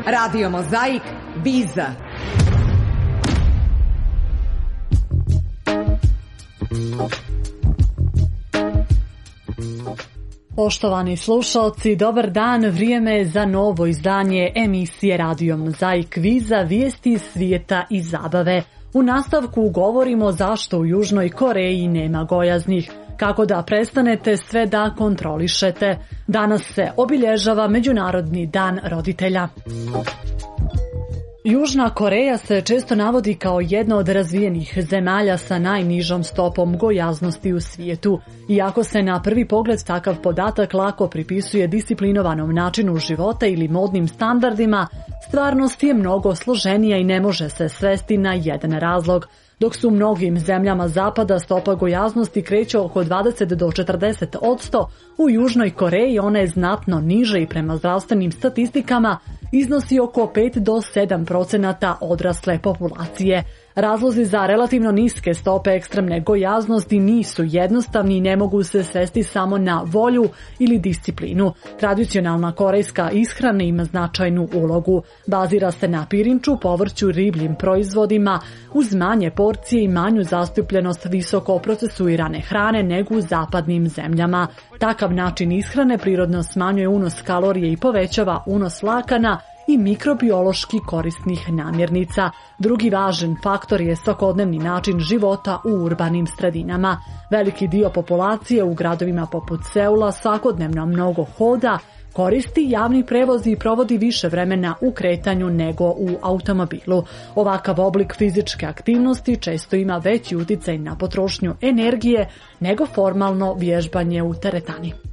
Radio Mozaik, Biza. Poštovani slušalci, dobar dan, vrijeme je za novo izdanje emisije Radio Mozaik Viza, vijesti iz svijeta i zabave. U nastavku govorimo zašto u Južnoj Koreji nema gojaznih, kako da prestanete sve da kontrolišete. Danas se obilježava Međunarodni dan roditelja. Južna Koreja se često navodi kao jedna od razvijenih zemalja sa najnižom stopom gojaznosti u svijetu. Iako se na prvi pogled takav podatak lako pripisuje disciplinovanom načinu života ili modnim standardima, stvarnost je mnogo složenija i ne može se svesti na jedan razlog. Dok su u mnogim zemljama zapada stopa gojaznosti kreće oko 20 do 40%, u Južnoj Koreji ona je znatno niže i prema zdravstvenim statistikama iznosi oko 5 do 7% odrasle populacije. Razlozi za relativno niske stope ekstremne gojaznosti nisu jednostavni i ne mogu se svesti samo na volju ili disciplinu. Tradicionalna korejska ishrana ima značajnu ulogu. Bazira se na pirinču, povrću, ribljim proizvodima, uz manje porcije i manju zastupljenost visoko procesuirane hrane nego u zapadnim zemljama. Takav način ishrane prirodno smanjuje unos kalorije i povećava unos vlakana i mikrobiološki korisnih namirnica. Drugi važan faktor je svakodnevni način života u urbanim sredinama. Veliki dio populacije u gradovima poput Seula svakodnevno mnogo hoda, koristi javni prevoz i provodi više vremena u kretanju nego u automobilu. Ovakav oblik fizičke aktivnosti često ima veći utjecaj na potrošnju energije nego formalno vježbanje u teretani.